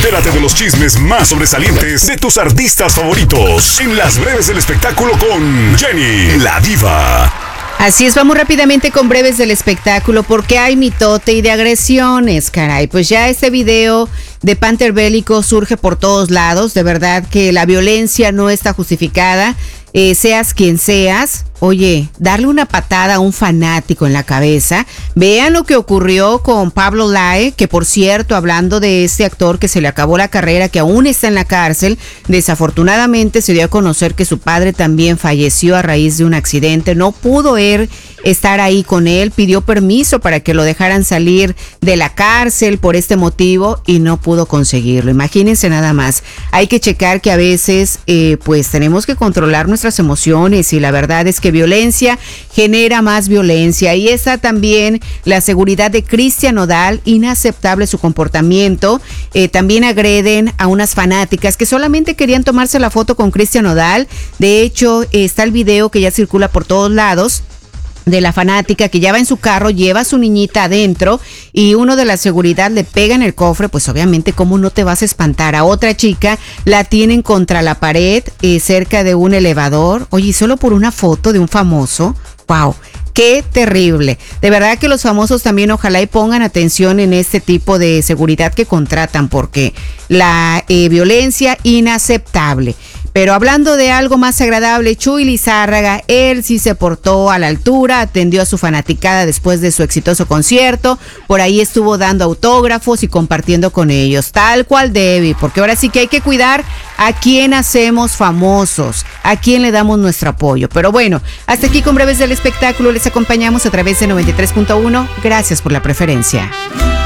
Entérate de los chismes más sobresalientes de tus artistas favoritos en Las Breves del Espectáculo con Jenny la Diva. Así es, vamos rápidamente con breves del espectáculo porque hay mitote y de agresiones, caray. Pues ya este video de Panther Bélico surge por todos lados. De verdad que la violencia no está justificada. Seas quien seas, oye, darle una patada a un fanático en la cabeza. Vean lo que ocurrió con Pablo Lae, que por cierto, hablando de este actor que se le acabó la carrera, que aún está en la cárcel, desafortunadamente se dio a conocer que su padre también falleció a raíz de un accidente. No pudo estar ahí con él, pidió permiso para que lo dejaran salir de la cárcel por este motivo y no pudo conseguirlo. Imagínense nada más. Hay que checar que a veces pues tenemos que controlar nuestras emociones y la verdad es que violencia genera más violencia. Y está también la seguridad de Cristian Nodal, inaceptable su comportamiento. También agreden a unas fanáticas que solamente querían tomarse la foto con Cristian Nodal. De hecho, está el video que ya circula por todos lados de la fanática que ya va en su carro, lleva a su niñita adentro y uno de la seguridad le pega en el cofre. Pues obviamente, ¿cómo no te vas a espantar? A otra chica la tienen contra la pared cerca de un elevador. Oye, solo por una foto de un famoso. ¡Wow! ¡Qué terrible! De verdad que los famosos también ojalá y pongan atención en este tipo de seguridad que contratan porque la violencia inaceptable. Pero hablando de algo más agradable, Chuy Lizárraga, él sí se portó a la altura, atendió a su fanaticada después de su exitoso concierto, por ahí estuvo dando autógrafos y compartiendo con ellos, tal cual debe, porque ahora sí que hay que cuidar a quién hacemos famosos, a quién le damos nuestro apoyo. Pero bueno, hasta aquí con breves del espectáculo, les acompañamos a través de 93.1, gracias por la preferencia.